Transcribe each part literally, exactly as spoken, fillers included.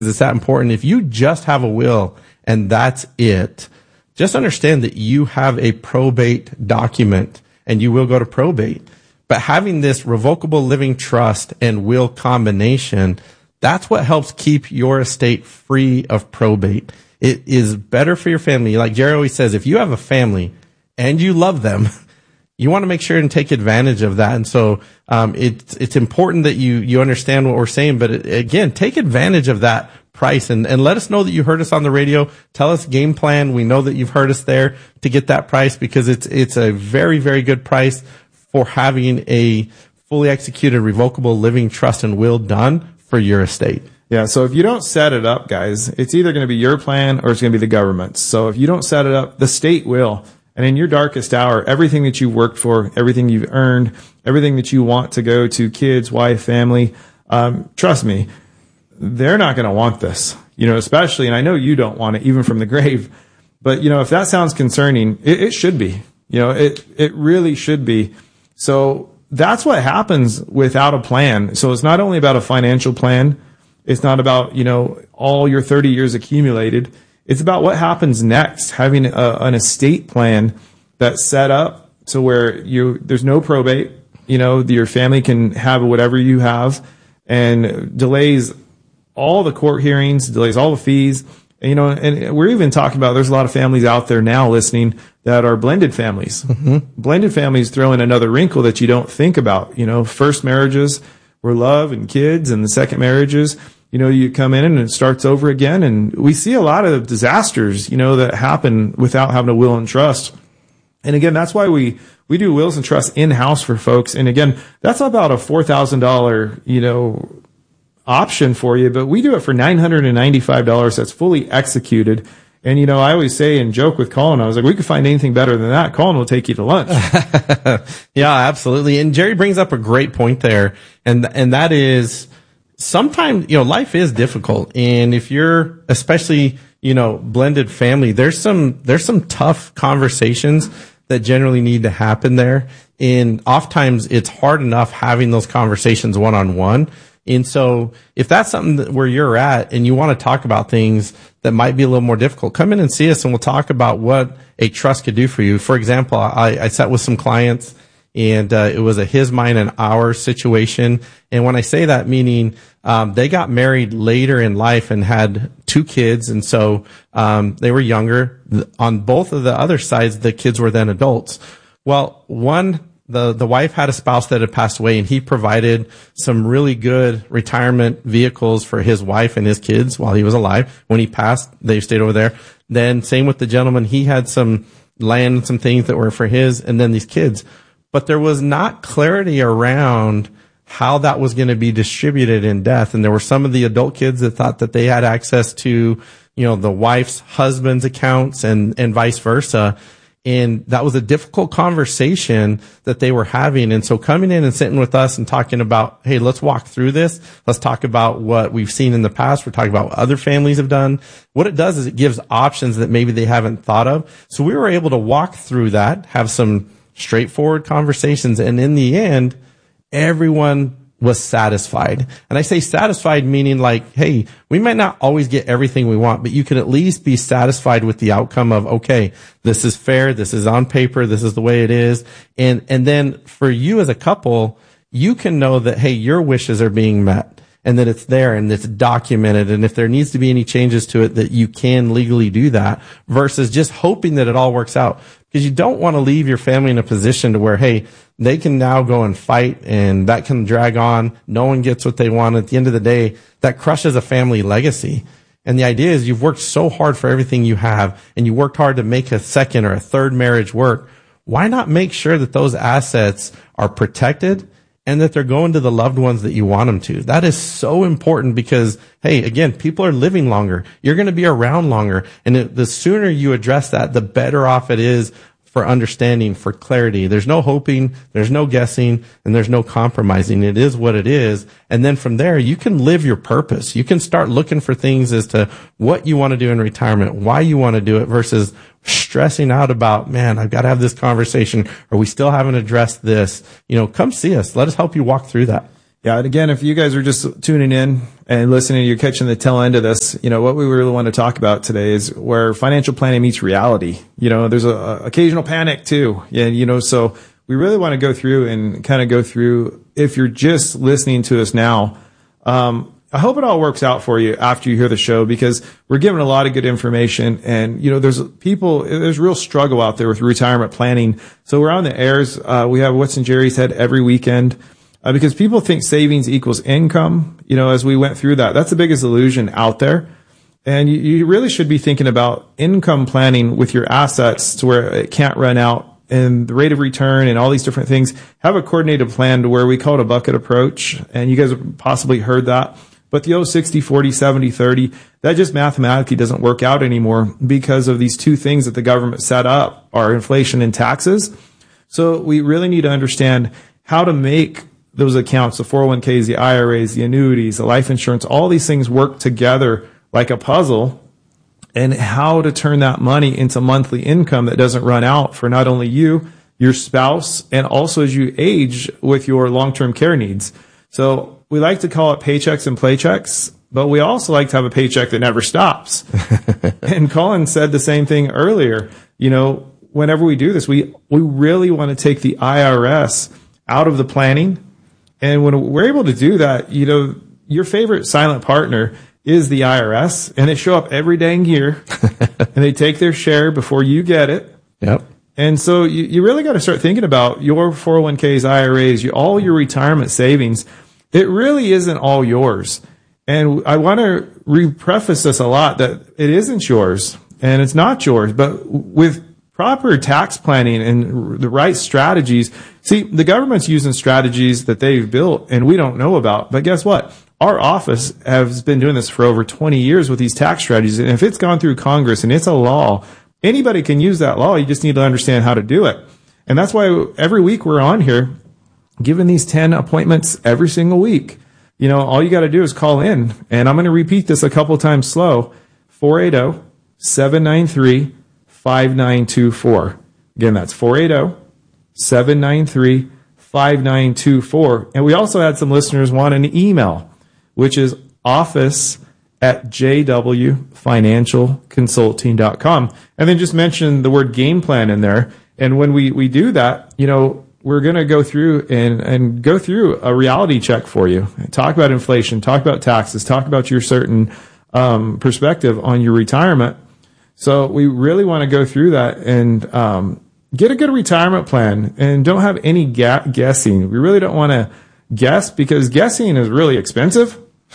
it's that important. If you just have a will and that's it, just understand that you have a probate document and you will go to probate. But having this revocable living trust and will combination, that's what helps keep your estate free of probate. It is better for your family. Like Jerry always says, if you have a family and you love them, you want to make sure and take advantage of that. And so, um, it's, it's important that you, you understand what we're saying. But it, again, take advantage of that price and, and let us know that you heard us on the radio. Tell us game plan. We know that you've heard us there to get that price because it's, it's a very, very good price for having a fully executed revocable living trust and will done for your estate. Yeah, so if you don't set it up, guys, it's either going to be your plan or it's going to be the government's. So if you don't set it up, the state will. And in your darkest hour, everything that you've worked for, everything you've earned, everything that you want to go to kids, wife, family, um, trust me, they're not going to want this, you know, especially, and I know you don't want it even from the grave, but you know, if that sounds concerning, it, it should be, you know, it, it really should be. So that's what happens without a plan. So it's not only about a financial plan. It's not about, you know, all your thirty years accumulated. It's about what happens next, having a, an estate plan that's set up so where you, there's no probate, you know, your family can have whatever you have and delays all the court hearings, delays all the fees. And, you know, and we're even talking about, there's a lot of families out there now listening that are blended families. Mm-hmm. Blended families throw in another wrinkle that you don't think about. You know, first marriages were love and kids, and the second marriages, you know, you come in and it starts over again. And we see a lot of disasters, you know, that happen without having a will and trust. And again, that's why we, we do wills and trusts in-house for folks. And again, that's about a four thousand dollars, you know, option for you, but we do it for nine hundred ninety-five dollars. That's fully executed. And, you know, I always say and joke with Colin, I was like, we could find anything better than that. Colin will take you to lunch. Yeah, absolutely. And Jerry brings up a great point there. And, and that is sometimes, you know, life is difficult. And if you're especially, you know, blended family, there's some, there's some tough conversations that generally need to happen there. And oftentimes it's hard enough having those conversations one on one. And so if that's something that where you're at and you want to talk about things that might be a little more difficult, come in and see us and we'll talk about what a trust could do for you. For example, I, I sat with some clients and uh, it was a his, mine, and ours situation. And when I say that, meaning um, they got married later in life and had two kids. And so um, they were younger. On both of the other sides, the kids were then adults. Well, one The, the wife had a spouse that had passed away and he provided some really good retirement vehicles for his wife and his kids while he was alive. When he passed, they stayed over there. Then same with the gentleman. He had some land and some things that were for his and then these kids. But there was not clarity around how that was going to be distributed in death. And there were some of the adult kids that thought that they had access to, you know, the wife's husband's accounts and, and vice versa. And that was a difficult conversation that they were having. And so coming in and sitting with us and talking about, hey, let's walk through this. Let's talk about what we've seen in the past. We're talking about what other families have done. What it does is it gives options that maybe they haven't thought of. So we were able to walk through that, have some straightforward conversations. And in the end, everyone was satisfied. And I say satisfied meaning like, hey, we might not always get everything we want, but you can at least be satisfied with the outcome of, okay, this is fair. This is on paper. This is the way it is. And, and then for you as a couple, you can know that, hey, your wishes are being met and that it's there and it's documented. And if there needs to be any changes to it, that you can legally do that versus just hoping that it all works out. Because you don't want to leave your family in a position to where, hey, they can now go and fight and that can drag on. No one gets what they want. At the end of the day, that crushes a family legacy. And the idea is you've worked so hard for everything you have and you worked hard to make a second or a third marriage work. Why not make sure that those assets are protected and that they're going to the loved ones that you want them to? That is so important because, hey, again, people are living longer. You're going to be around longer. And it, the sooner you address that, the better off it is for understanding, for clarity. There's no hoping, there's no guessing, and there's no compromising. It is what it is. And then from there, you can live your purpose. You can start looking for things as to what you want to do in retirement, why you want to do it versus stressing out about, man, I've got to have this conversation or we still haven't addressed this. You know, come see us. Let us help you walk through that. Yeah, and again, if you guys are just tuning in and listening, you're catching the tail end of this, you know, what we really want to talk about today is where financial planning meets reality. You know, there's a, a occasional panic too. Yeah, you know, so we really want to go through and kind of go through, if you're just listening to us now, um, I hope it all works out for you after you hear the show, because we're giving a lot of good information, and, you know, there's people, there's real struggle out there with retirement planning. So we're on the airs. Uh, we have What's in Jerry's Head every weekend, uh, because people think savings equals income. You know, as we went through that, that's the biggest illusion out there. And you, you really should be thinking about income planning with your assets to where it can't run out, and the rate of return and all these different things. Have a coordinated plan to where we call it a bucket approach. And you guys have possibly heard that. But the oh sixty, forty, seventy, thirty, that just mathematically doesn't work out anymore because of these two things that the government set up are inflation and taxes. So we really need to understand how to make those accounts, the four oh one k's, the I R As, the annuities, the life insurance, all these things work together like a puzzle, and how to turn that money into monthly income that doesn't run out for not only you, your spouse, and also as you age with your long-term care needs. So we like to call it paychecks and playchecks, but we also like to have a paycheck that never stops. And Colin said the same thing earlier. You know, whenever we do this, we, we really want to take the I R S out of the planning. And when we're able to do that, you know, your favorite silent partner is the I R S, and they show up every dang year and they take their share before you get it. Yep. And so you, you really got to start thinking about your four oh one k's, I R As, you, all your retirement savings. It really isn't all yours. And I want to re-preface this a lot, that it isn't yours and it's not yours, but with proper tax planning and the right strategies. See, the government's using strategies that they've built and we don't know about. But guess what? Our office has been doing this for over twenty years with these tax strategies. And if it's gone through Congress and it's a law, anybody can use that law. You just need to understand how to do it. And that's why every week we're on here giving these ten appointments every single week. You know, all you got to do is call in. And I'm going to repeat this a couple times slow. four eight zero, seven nine three, five nine two four. Again, that's four eight zero, seven nine three, five nine two four. And we also had some listeners want an email, which is office at j w financial consulting dot com. And then just mention the word game plan in there. And when we, we do that, you know, we're going to go through and, and go through a reality check for you. Talk about inflation, talk about taxes, talk about your certain um, perspective on your retirement. So we really want to go through that and um, get a good retirement plan, and don't have any ga- guessing. We really don't want to guess, because guessing is really expensive.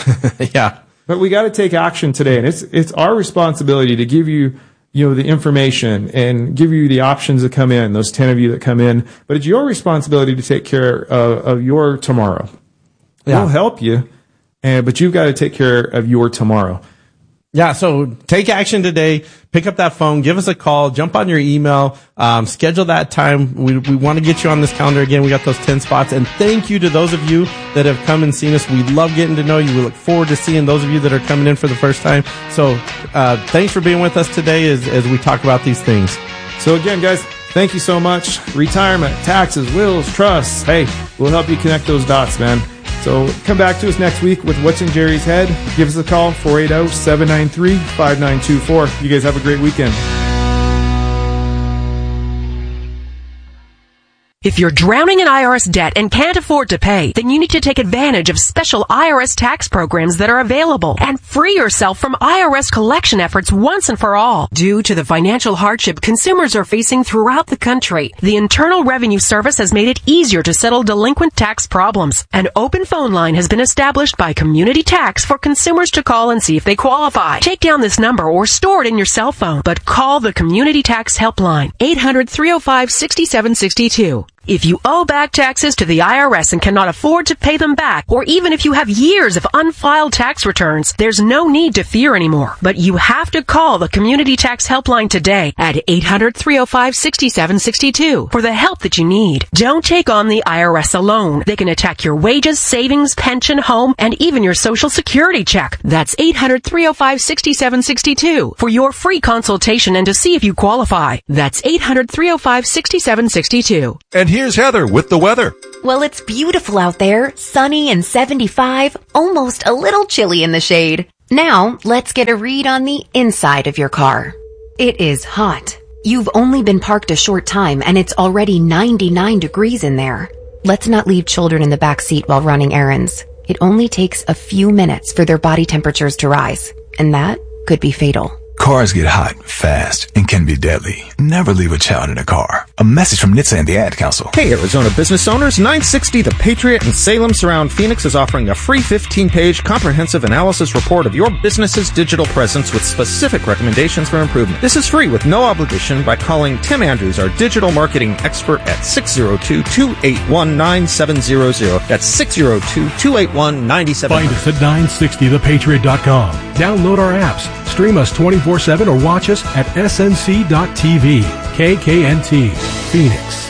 Yeah. But we got to take action today, and it's it's our responsibility to give you, you know, the information and give you the options that come in, those ten of you that come in. But it's your responsibility to take care of, of your tomorrow. Yeah. We'll help you, and but you've got to take care of your tomorrow. Yeah, so take action today. Pick up that phone, give us a call, jump on your email, um, schedule that time. We we want to get you on this calendar again. We got those ten spots. And thank you to those of you that have come and seen us. We love getting to know you. We look forward to seeing those of you that are coming in for the first time. So uh, thanks for being with us today as, as we talk about these things. So again, guys, thank you so much. Retirement, taxes, wills, trusts. Hey, we'll help you connect those dots, man. So come back to us next week with What's in Jerry's Head. Give us a call, four eight zero, seven nine three, five nine two four. You guys have a great weekend. If you're drowning in I R S debt and can't afford to pay, then you need to take advantage of special I R S tax programs that are available and free yourself from I R S collection efforts once and for all. Due to the financial hardship consumers are facing throughout the country, the Internal Revenue Service has made it easier to settle delinquent tax problems. An open phone line has been established by Community Tax for consumers to call and see if they qualify. Take down this number or store it in your cell phone, but call the Community Tax Helpline, eight hundred, three oh five, six seven six two. If you owe back taxes to the I R S and cannot afford to pay them back, or even if you have years of unfiled tax returns, there's no need to fear anymore. But you have to call the Community Tax Helpline today at eight hundred, three oh five, six seven six two for the help that you need. Don't take on the I R S alone. They can attack your wages, savings, pension, home, and even your Social Security check. That's eight hundred, three oh five, six seven six two for your free consultation and to see if you qualify. That's eight hundred, three oh five, six seven six two. And here's Heather with the weather. Well, it's beautiful out there, sunny and seventy-five, almost a little chilly in the shade. Now, let's get a read on the inside of your car. It is hot. You've only been parked a short time and it's already ninety-nine degrees in there. Let's not leave children in the back seat while running errands. It only takes a few minutes for their body temperatures to rise, and that could be fatal. Cars get hot fast and can be deadly. Never leave a child in a car. A message from N H T S A and the Ad Council. Hey, Arizona business owners, nine sixty The Patriot in Salem Surround Phoenix is offering a free fifteen-page comprehensive analysis report of your business's digital presence with specific recommendations for improvement. This is free with no obligation by calling Tim Andrews, our digital marketing expert, at six oh two, two eight one, nine seven zero zero. That's six oh two, two eight one, nine seven zero zero. Find us at nine sixty the patriot dot com. Download our apps, stream us twenty-four seven, or watch us at S N C dot T V. K K N T, Phoenix.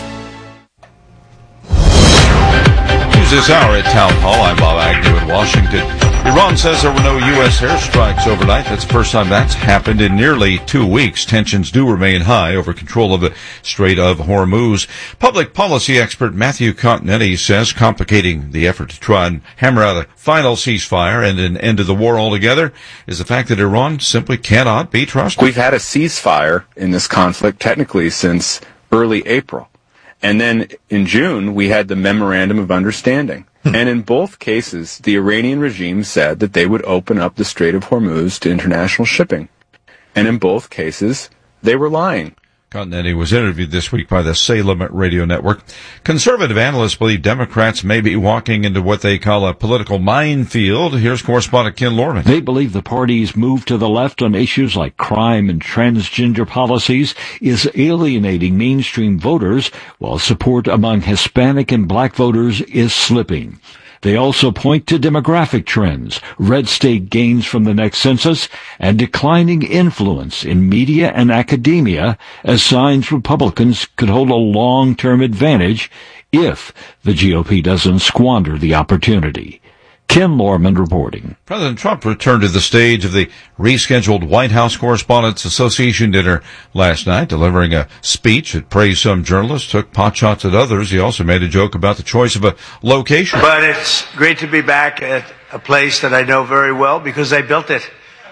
News this hour at Town Hall. I'm Bob Agnew in Washington. Iran says there were no U S airstrikes overnight. That's the first time that's happened in nearly two weeks. Tensions do remain high over control of the Strait of Hormuz. Public policy expert Matthew Continetti says complicating the effort to try and hammer out a final ceasefire and an end to the war altogether is the fact that Iran simply cannot be trusted. We've had a ceasefire in this conflict technically since early April. And then in June, we had the Memorandum of Understanding. And in both cases, the Iranian regime said that they would open up the Strait of Hormuz to international shipping. And in both cases, they were lying. Continetti was interviewed this week by the Salem Radio Network. Conservative analysts believe Democrats may be walking into what they call a political minefield. Here's correspondent Ken Lorman. They believe the party's move to the left on issues like crime and transgender policies is alienating mainstream voters, while support among Hispanic and black voters is slipping. They also point to demographic trends, red state gains from the next census, and declining influence in media and academia as signs Republicans could hold a long-term advantage if the G O P doesn't squander the opportunity. Ken Lorman reporting. President Trump returned to the stage of the rescheduled White House Correspondents Association dinner last night, delivering a speech that praised some journalists, took potshots at others. He also made a joke about the choice of a location. But it's great to be back at a place that I know very well because I built it.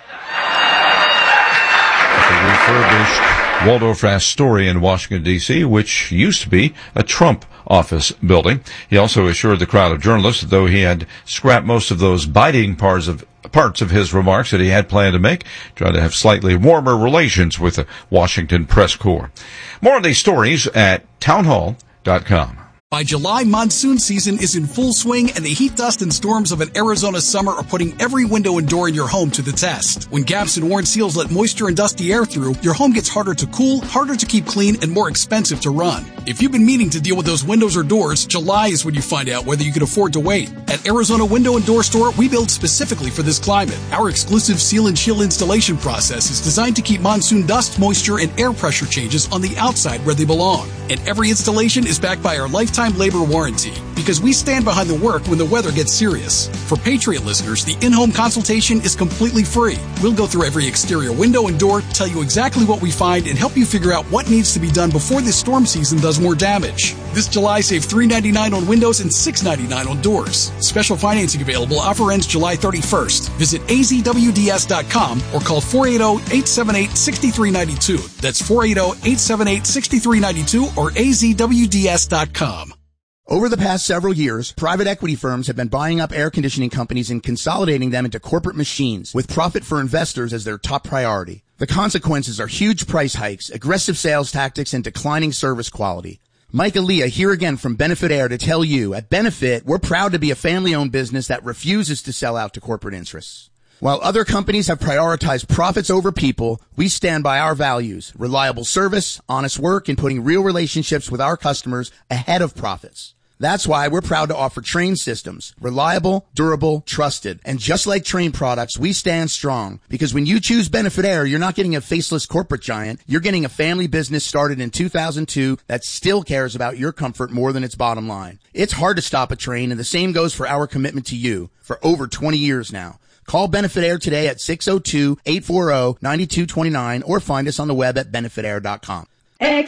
The refurbished Waldorf Astoria in Washington, D C, which used to be a Trump office building. He also assured the crowd of journalists that though he had scrapped most of those biting parts of parts of his remarks that he had planned to make, tried to have slightly warmer relations with the Washington press corps. More on these stories at townhall dot com. By July, monsoon season is in full swing, and the heat, dust, and storms of an Arizona summer are putting every window and door in your home to the test. When gaps and worn seals let moisture and dusty air through, your home gets harder to cool, harder to keep clean, and more expensive to run. If you've been meaning to deal with those windows or doors, July is when you find out whether you can afford to wait. At Arizona Window and Door Store, we build specifically for this climate. Our exclusive seal and chill installation process is designed to keep monsoon dust, moisture, and air pressure changes on the outside where they belong. And every installation is backed by our lifetime labor warranty, because we stand behind the work when the weather gets serious. For Patriot listeners, the in-home consultation is completely free. We'll go through every exterior window and door, tell you exactly what we find, and help you figure out what needs to be done before this storm season does more damage. This July, save three dollars and ninety-nine cents on windows and six dollars and ninety-nine cents on doors. Special financing available. Offer ends July thirty-first. Visit A Z W D S dot com or call four eight zero, eight seven eight, six three nine two. That's four eight zero, eight seven eight, six three nine two or A Z W D S dot com. Over the past several years, private equity firms have been buying up air conditioning companies and consolidating them into corporate machines, with profit for investors as their top priority. The consequences are huge price hikes, aggressive sales tactics, and declining service quality. Mike Aaliyah here again from Benefit Air to tell you, at Benefit, we're proud to be a family-owned business that refuses to sell out to corporate interests. While other companies have prioritized profits over people, we stand by our values: reliable service, honest work, and putting real relationships with our customers ahead of profits. That's why we're proud to offer Trane systems. Reliable, durable, trusted. And just like Trane products, we stand strong. Because when you choose Benefit Air, you're not getting a faceless corporate giant. You're getting a family business started in two thousand two that still cares about your comfort more than its bottom line. It's hard to stop a Trane, and the same goes for our commitment to you for over twenty years now. Call Benefit Air today at six oh two, eight four zero, nine two two nine or find us on the web at benefit air dot com.